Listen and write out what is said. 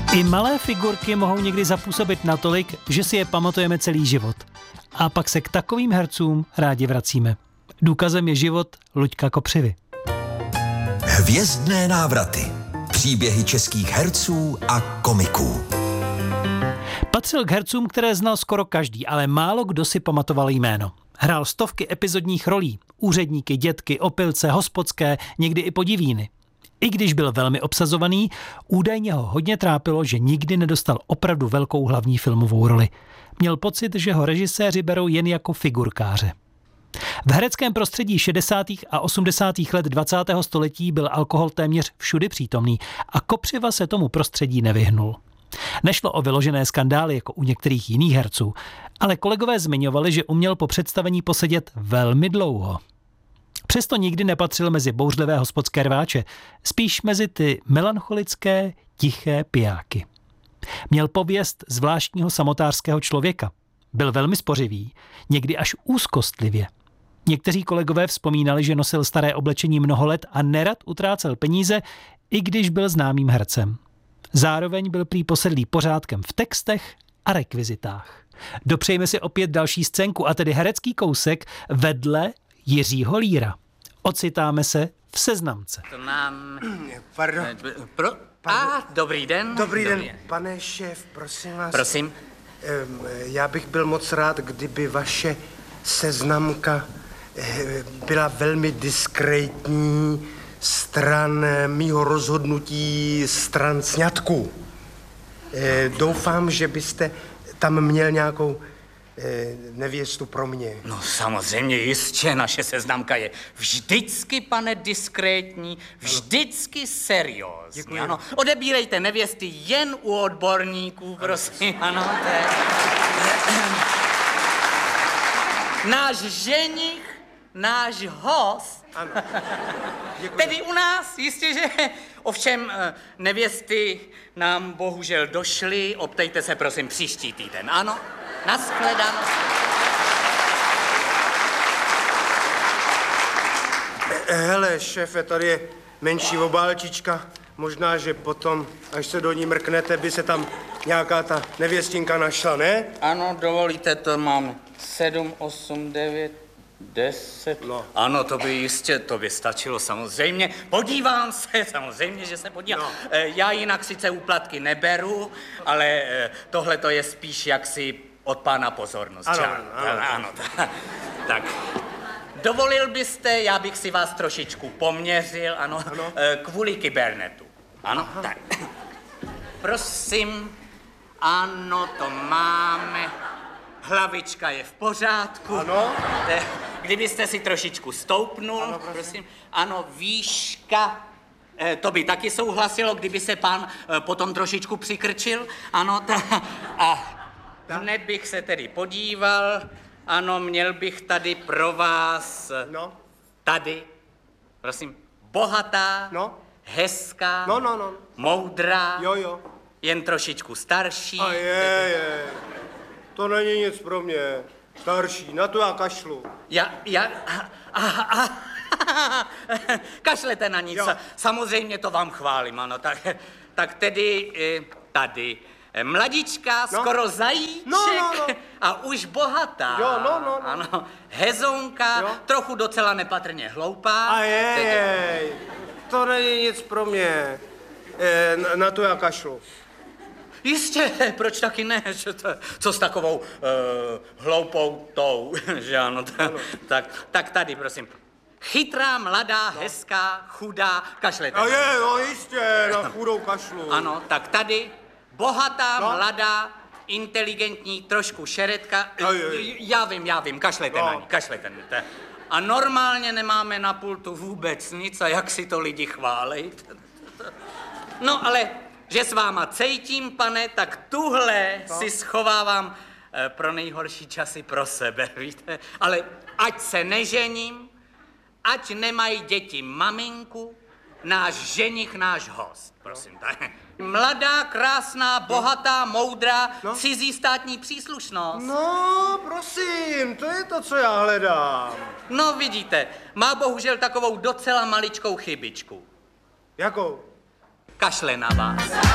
I malé figurky mohou někdy zapůsobit natolik, že si je pamatujeme celý život. A pak se k takovým hercům rádi vracíme. Důkazem je život Luďka Kopřivy. Hvězdné návraty. Příběhy českých herců a komiků. Patřil k hercům, které znal skoro každý, ale málo kdo si pamatoval jméno. Hrál stovky epizodních rolí. Úředníky, dětky, opilce, hospodské, někdy i podivíny. I když byl velmi obsazovaný, údajně ho hodně trápilo, že nikdy nedostal opravdu velkou hlavní filmovou roli. Měl pocit, že ho režiséři berou jen jako figurkáře. V hereckém prostředí 60. a 80. let 20. století byl alkohol téměř všudy přítomný a Kopřiva se tomu prostředí nevyhnul. Nešlo o vyložené skandály jako u některých jiných herců, ale kolegové zmiňovali, že uměl po představení posedět velmi dlouho. Přesto nikdy nepatřil mezi bouřlivé hospodské rváče, spíš mezi ty melancholické, tiché pijáky. Měl pověst zvláštního samotářského člověka. Byl velmi spořivý, někdy až úzkostlivě. Někteří kolegové vzpomínali, že nosil staré oblečení mnoho let a nerad utrácel peníze, i když byl známým hercem. Zároveň byl prý posedlý pořádkem v textech a rekvizitách. Dopřejme si opět další scénku, a tedy herecký kousek vedle Jiřího Líra. Ocitáme se v Seznamce. To nám... Pardon. Dobrý den. Dobrý den, pane šéf, prosím vás. Prosím. Já bych byl moc rád, kdyby vaše seznamka byla velmi diskrétní stran mýho rozhodnutí stran sňatků. Doufám, že byste tam měl nějakou nevěstu pro mě. No samozřejmě, jistě, naše seznamka je vždycky, pane, diskrétní, vždycky seriózní. Děkuji. Ano, odebírejte nevěsty jen u odborníků, prosím, ano, to je... Náš ženich, náš host, Ano. Děkuji. tedy u nás, jistě, že ovšem nevěsty nám bohužel došly, optejte se prosím příští týden, ano? Nashledanou. Hele, šéfe, tady je menší obálčička. Možná, že potom, až se do ní mrknete, by se tam nějaká ta nevěstinka našla, ne? Ano, dovolíte, to mám 7, 8, 9, 10. No. Ano, to by jistě, to by stačilo samozřejmě. Podívám se, samozřejmě, že se podívám. No. Já jinak sice úplatky neberu, ale tohle to je spíš jaksi od pána pozornost. Ano, Čau. ano. Ano, tak. Dovolil byste, já bych si vás trošičku poměřil, ano, kvůli kybernetu. Ano, tak. Prosím, ano, to máme. Hlavička je v pořádku. Ano. Kdybyste si trošičku stoupnul, Ano, prosím. Ano, výška. To by taky souhlasilo, kdyby se pán potom trošičku přikrčil. Ano, a hned bych se tedy podíval. Ano, měl bych tady pro vás... No. Tady, prosím, bohatá, No. hezká, No. moudrá, Jo. jen trošičku starší. A je. To není nic pro mě. Starší, na to já kašlu. Kašlete na nic, Jo. samozřejmě to vám chválím, ano, tak tedy tady. Mladička, skoro zajíček No. a už bohatá. Jo, no. Ano, hezonka, Jo. trochu docela nepatrně hloupá. A je. To není nic pro mě. Na to já kašlu. Jistě, proč taky ne? Co s takovou hloupou tou, že ano? Tak tady, prosím. Chytrá, mladá, hezká, chudá, kašlete. A je, no jistě, na chudou kašlu. Ano, tak tady. Bohatá, No. mladá, inteligentní, trošku šeretka. Já vím, kašlete No. na ní, kašlete na ní. A normálně nemáme na pultu vůbec nic a jak si to lidi chválej. No ale, že s váma cejtím, pane, tak tuhle si schovávám pro nejhorší časy pro sebe, víte? Ale ať se nežením, ať nemají děti maminku, náš ženich, náš host, prosím. Tak. Mladá, krásná, bohatá, moudrá, cizí státní příslušnost. No, prosím, to je to, co já hledám. No vidíte, má bohužel takovou docela maličkou chybičku. Jakou? Kašle na vás.